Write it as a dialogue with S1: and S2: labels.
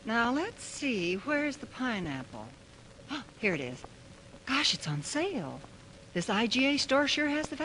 S1: Now, let's see. Where's the pineapple? Here it is. Gosh, it's on sale. This IGA store sure has the